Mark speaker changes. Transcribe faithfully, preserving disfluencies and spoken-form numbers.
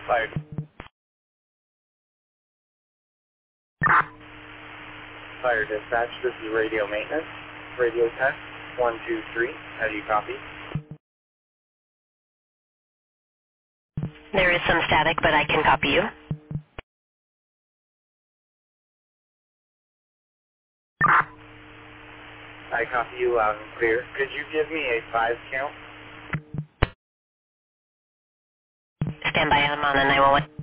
Speaker 1: Fire. Fire dispatch, this is radio maintenance. Radio test, one, two, three. How do you copy?
Speaker 2: There is some static, but I can copy you.
Speaker 1: I copy you loud and clear. Could you give me a five count?
Speaker 2: Stand by, I'm on a nine one one.